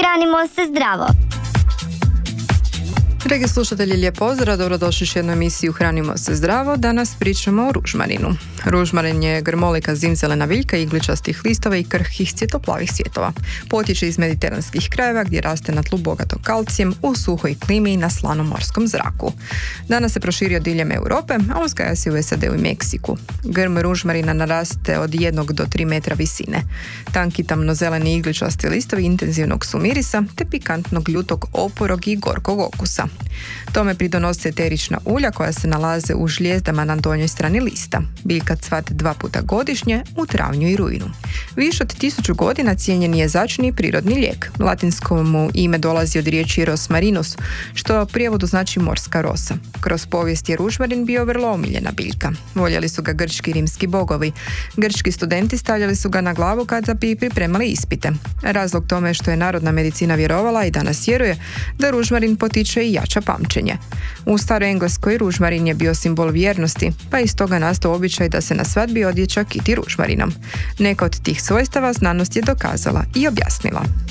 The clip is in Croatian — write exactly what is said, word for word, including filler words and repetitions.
Hranimo se zdravo. Dragi slušatelji, lijep pozdrav, dobrodošli u jednu emisiju Hranimo se zdravo. Danas pričamo o ružmarinu. Ružmarin je grmolika zimzelena biljka igličastih listova i krhkih cvjetoplavih cvjetova. Potječe iz mediteranskih krajeva gdje raste na tlu bogato kalcijem u suhoj klimi i na slanom morskom zraku. Danas se proširio diljem Europe, a uzgaja se u S A D-u i Meksiku. Grm ružmarina naraste od jednog do tri metra visine. Tanki tamnozeleni igličasti listovi intenzivnog su mirisa te pikantnog, ljutog, oporog i gorkog okusa. Tome pridonose eterična ulja koja se nalaze u žljezdama na donjoj strani lista. Biljka cvate dva puta godišnje, u travnju i rujnu. Više od tisuću godina cijenjen je začini prirodni lijek. Latinsko mu ime dolazi od riječi rosmarinus, što u prijevodu znači morska rosa. Kroz povijest je ružmarin bio vrlo omiljena biljka. Voljeli su ga grčki i rimski bogovi. Grčki studenti stavljali su ga na glavu kada bi pripremali ispite. Razlog tome je što je narodna medicina vjerovala i danas vjeruje da ružmarin potiče i jača pamćenje. U staroj Engleskoj ružmarin je bio simbol vjernosti, pa iz toga nastao običaj da se na svadbi odjeća kiti ružmarinom. Neka od tih svojstava znanost je dokazala i objasnila.